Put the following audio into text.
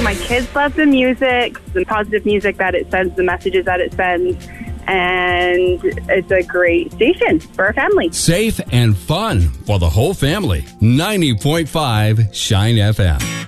My kids love the music, the positive music that it sends, the messages that it sends. And it's a great station for our family. Safe and fun for the whole family. 90.5 Shine FM.